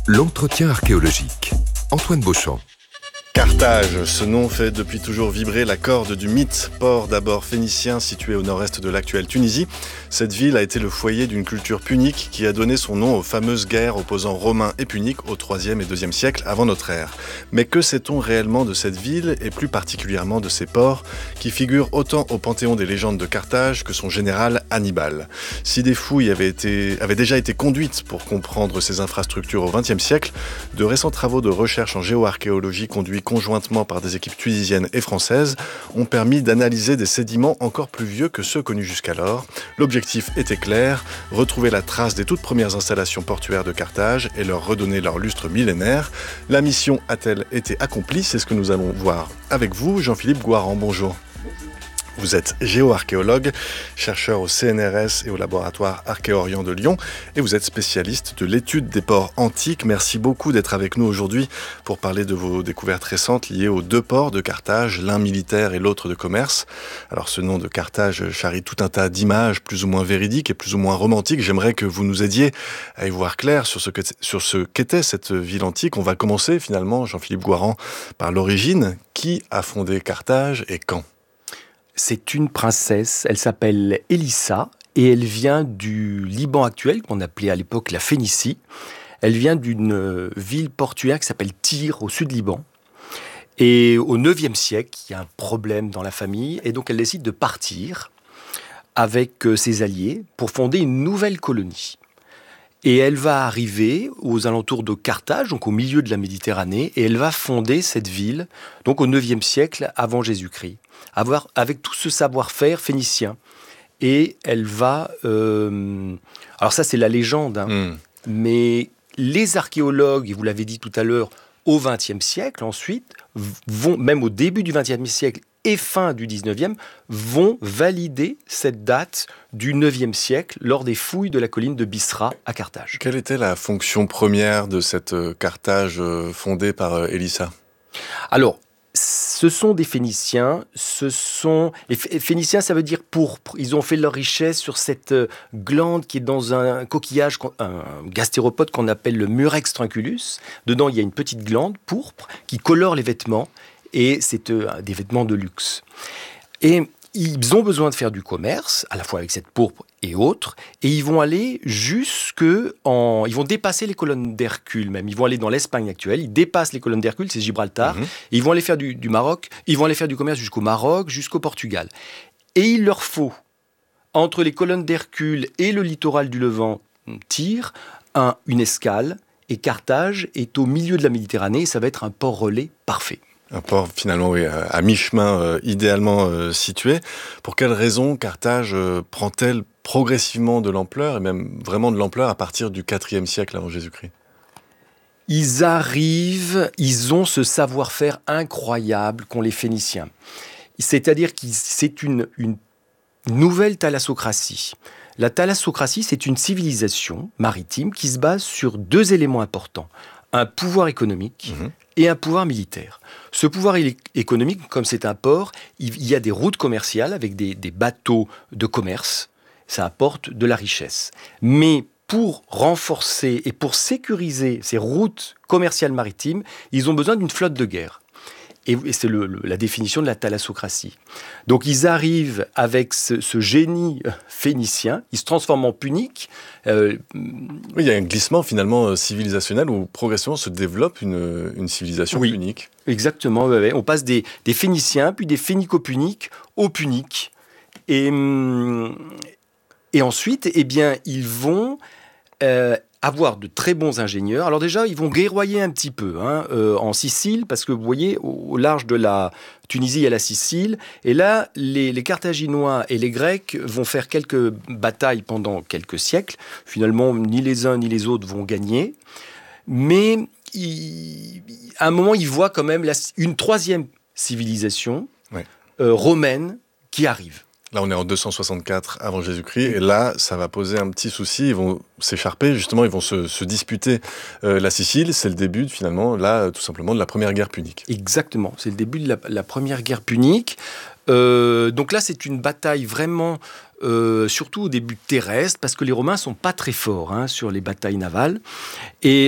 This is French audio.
L'entretien archéologique. Antoine Beauchamp. Carthage, ce nom fait depuis toujours vibrer la corde du mythe. Port d'abord phénicien situé au nord-est de l'actuelle Tunisie, cette ville a été le foyer d'une culture punique qui a donné son nom aux fameuses guerres opposant Romains et Puniques au IIIe et IIe siècle avant notre ère. Mais que sait-on réellement de cette ville et plus particulièrement de ses ports qui figurent autant au panthéon des légendes de Carthage que son général Hannibal? Si des fouilles avaient déjà été conduites pour comprendre ces infrastructures au XXe siècle, de récents travaux de recherche en géoarchéologie conduits conjointement par des équipes tunisiennes et françaises ont permis d'analyser des sédiments encore plus vieux que ceux connus jusqu'alors. L'objectif était clair, retrouver la trace des toutes premières installations portuaires de Carthage et leur redonner leur lustre millénaire. La mission a-t-elle été accomplie? C'est ce que nous allons voir avec vous. Jean-Philippe Gouaran, bonjour. Vous êtes géoarchéologue, chercheur au CNRS et au laboratoire Archéorient de Lyon et vous êtes spécialiste de l'étude des ports antiques. Merci beaucoup d'être avec nous aujourd'hui pour parler de vos découvertes récentes liées aux deux ports de Carthage, l'un militaire et l'autre de commerce. Alors ce nom de Carthage charrie tout un tas d'images plus ou moins véridiques et plus ou moins romantiques. J'aimerais que vous nous aidiez à y voir clair sur ce qu'était cette ville antique. On va commencer finalement, Jean-Philippe Gouaran, par l'origine. Qui a fondé Carthage et quand ? C'est une princesse, elle s'appelle Élissa et elle vient du Liban actuel, qu'on appelait à l'époque la Phénicie. Elle vient d'une ville portuaire qui s'appelle Tyr, au sud Liban. Et au IXe siècle, il y a un problème dans la famille et donc elle décide de partir avec ses alliés pour fonder une nouvelle colonie. Et elle va arriver aux alentours de Carthage, donc au milieu de la Méditerranée, et elle va fonder cette ville, donc au IXe siècle avant Jésus-Christ, avec tout ce savoir-faire phénicien. Et elle va... Alors ça, c'est la légende, mais les archéologues, et vous l'avez dit tout à l'heure, au XXe siècle, ensuite, vont, même au début du XXe siècle, et fin du XIXe, vont valider cette date du IXe siècle lors des fouilles de la colline de Biskra à Carthage. Quelle était la fonction première de cette Carthage fondée par Élissa ? Alors, ce sont des Phéniciens, Et Phéniciens, ça veut dire pourpre. Ils ont fait leur richesse sur cette glande qui est dans un coquillage, un gastéropode qu'on appelle le Murex trunculus. Dedans, il y a une petite glande pourpre qui colore les vêtements. Et c'est des vêtements de luxe. Et ils ont besoin de faire du commerce, à la fois avec cette pourpre et autres, et ils vont aller ils vont dépasser les colonnes d'Hercule même. Ils vont aller dans l'Espagne actuelle, ils dépassent les colonnes d'Hercule, c'est Gibraltar, et ils vont aller faire du Maroc, ils vont aller faire du commerce jusqu'au Maroc, jusqu'au Portugal. Et il leur faut, entre les colonnes d'Hercule et le littoral du Levant, Tyr, une escale, et Carthage est au milieu de la Méditerranée, et ça va être un port relais parfait. Un port finalement, oui, à mi-chemin, idéalement situé. Pour quelles raisons Carthage prend-elle progressivement de l'ampleur, et même vraiment de l'ampleur à partir du IVe siècle avant Jésus-Christ ? Ils ont ce savoir-faire incroyable qu'ont les Phéniciens. C'est-à-dire que c'est une nouvelle thalassocratie. La thalassocratie, c'est une civilisation maritime qui se base sur deux éléments importants. Un pouvoir économique et un pouvoir militaire. Ce pouvoir économique, comme c'est un port, il y a des routes commerciales avec des bateaux de commerce. Ça apporte de la richesse. Mais pour renforcer et pour sécuriser ces routes commerciales maritimes, ils ont besoin d'une flotte de guerre. Et c'est la définition de la thalassocratie. Donc ils arrivent avec ce génie phénicien, ils se transforment en puniques. Oui, il y a un glissement finalement civilisationnel où progressivement se développe une civilisation punique. Exactement, ouais. On passe des Phéniciens, puis des Phénico-puniques aux Puniques. Et ensuite, eh bien, ils vont... avoir de très bons ingénieurs. Alors déjà, ils vont guerroyer un petit peu en Sicile, parce que vous voyez, au large de la Tunisie, il y a la Sicile. Et là, les Carthaginois et les Grecs vont faire quelques batailles pendant quelques siècles. Finalement, ni les uns ni les autres vont gagner. Mais à un moment, ils voient quand même une troisième civilisation romaine qui arrive. Là, on est en 264 avant Jésus-Christ, et là, ça va poser un petit souci. Ils vont s'écharper, justement, ils vont se disputer la Sicile. C'est le début, finalement, là, tout simplement, de la première guerre punique. Exactement, c'est le début de la première guerre punique. Donc là, c'est une bataille vraiment, surtout au début terrestre, parce que les Romains sont pas très forts sur les batailles navales. Et